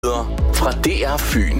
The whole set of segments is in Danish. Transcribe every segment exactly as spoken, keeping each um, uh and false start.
Fra D R Fyn.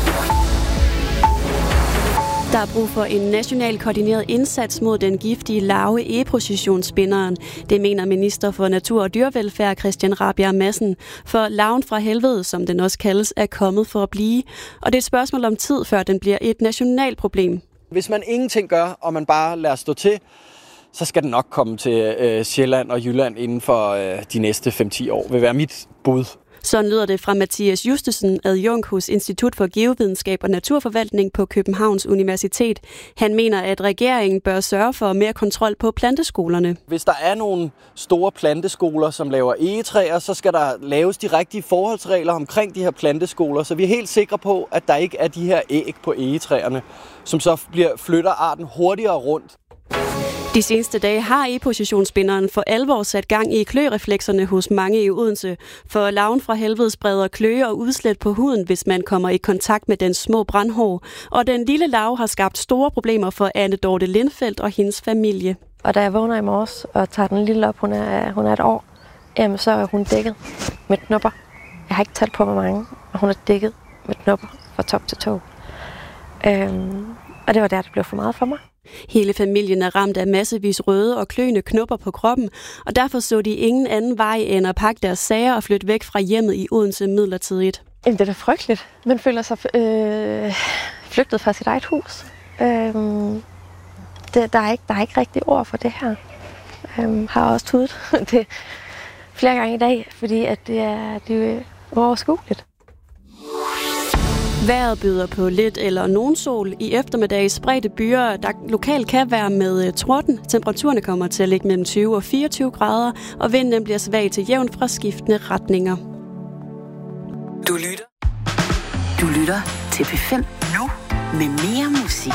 Der er brug for en national koordineret indsats mod den giftige larve epositionspinderen. Det mener minister for natur og dyrevelfærd Christian Rabjerg Madsen. For larven fra helvede, som den også kaldes, er kommet for at blive. Og det er et spørgsmål om tid, før den bliver et nationalt problem. Hvis man ingenting gør, og man bare lader stå til, så skal den nok komme til øh, Sjælland og Jylland inden for øh, de næste fem til ti år, vil være mit bud. Sådan lyder det fra Mathias Justesen, adjunkt hos Institut for Geovidenskab og Naturforvaltning på Københavns Universitet. Han mener, at regeringen bør sørge for mere kontrol på planteskolerne. Hvis der er nogle store planteskoler, som laver egetræer, så skal der laves de rigtige forholdsregler omkring de her planteskoler, så vi er helt sikre på, at der ikke er de her æg på egetræerne, som så bliver, flytter arten hurtigere rundt. De seneste dage har epositionsspinderen for alvor sat gang i kløreflekserne hos mange i Odense, for larven fra helvede spreder kløe og udslæt på huden, hvis man kommer i kontakt med dens små brandhår. Og den lille larve har skabt store problemer for Anne Dorte Lindfeldt og hendes familie. Og da jeg vågner i morges og tager den lille op, hun er, hun er et år, jamen så er hun dækket med knopper. Jeg har ikke talt på, hvor mange, og hun er dækket med knopper fra top til tå. Øhm, og det var der, det blev for meget for mig. Hele familien er ramt af massevis røde og kløende knopper på kroppen, og derfor så de ingen anden vej end at pakke deres sager og flytte væk fra hjemmet i Odense midlertidigt. Jamen, det er da frygteligt. Man føler sig øh, flygtet fra sit eget hus. Øh, det, der, er ikke, der er ikke rigtig ord for det her. Øh, har også tudet det flere gange i dag, fordi at det er, det er uoverskueligt. Vejret byder på lidt eller nogen sol. I eftermiddag spredte byer, der lokalt kan være med torden. Temperaturerne kommer til at ligge mellem tyve og fireogtyve grader, og vinden bliver svag til jævn fra skiftende retninger. Du lytter. Du lytter til P fem nu med mere musik.